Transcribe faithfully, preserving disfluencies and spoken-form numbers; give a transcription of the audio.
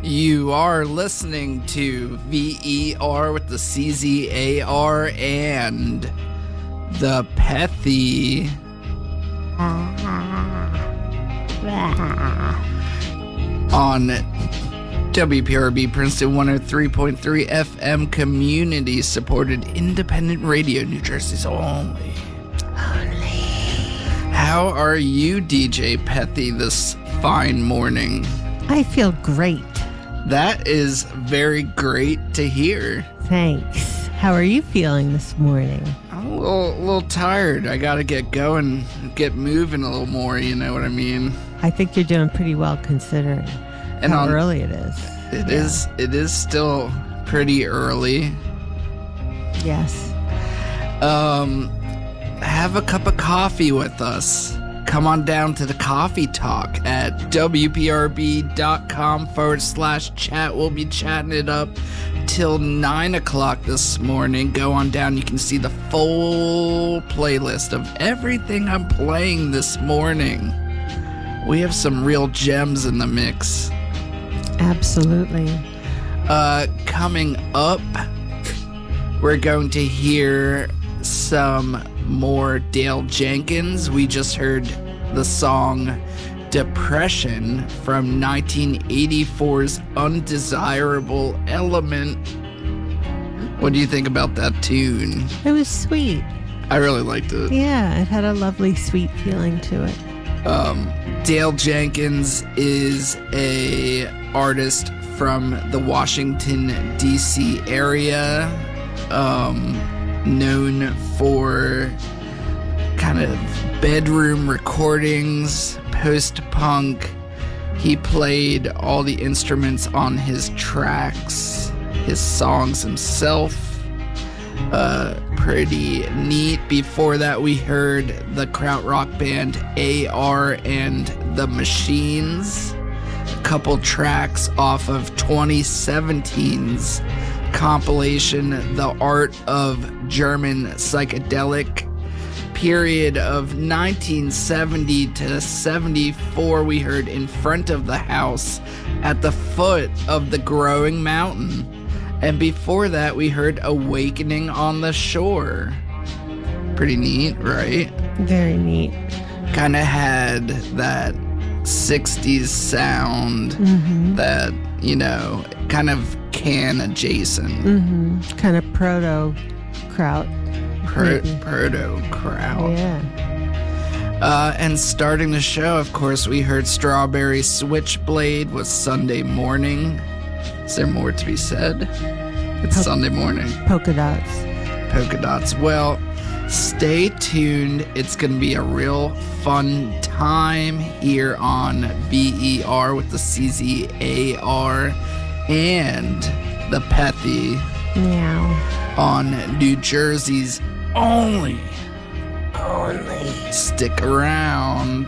You are listening to V E R with the C Z A R and the Pethy. On W P R B Princeton one oh three point three F M, community supported independent radio, New Jersey's only. Only. How are you, D J Pethy, this fine morning? I feel great. That is very great to hear. Thanks. How are you feeling this morning? I'm a little, a little tired. I gotta get going, get moving a little more, you know what I mean? I think you're doing pretty well considering and how on, early it is. It yeah. is. It is still pretty early. Yes. Um, have a cup of coffee with us. Come on down to the coffee talk at WPRB.com forward slash chat. We'll be chatting it up till nine o'clock this morning. Go on down. You can see the full playlist of everything I'm playing this morning. We have some real gems in the mix. Absolutely. Uh, coming up, we're going to hear some more Dale Jenkins. We just heard the song Depression from nineteen eighty-four's Undesirable Element. What do you think about that tune? It was sweet. I really liked it. Yeah, it had a lovely sweet feeling to it. Um, Dale Jenkins is a artist from the Washington, D C area, um, known for kind of bedroom recordings, post-punk. He played all the instruments on his tracks, his songs himself. Uh, pretty neat. Before that, we heard the krautrock band A R and the Machines. A couple tracks off of twenty seventeen's compilation, The Art of German Psychedelic. Period of nineteen seventy to seventy-four, we heard In Front of the House at the Foot of the Growing Mountain. And before that, we heard Awakening on the Shore. Pretty neat, right? Very neat. Kind of had that sixties sound, mm-hmm. that, you know, kind of can adjacent. Mm-hmm. Kind of proto kraut. Pro- proto kraut. Yeah. Uh, and starting the show, of course, we heard Strawberry Switchblade was Sunday Morning. Is there more to be said? It's po- Sunday morning. Polka dots. Polka dots. Well, stay tuned. It's going to be a real fun time here on V E R with the C Z A R and the Pethy. Meow. On New Jersey's only. Only. Stick around.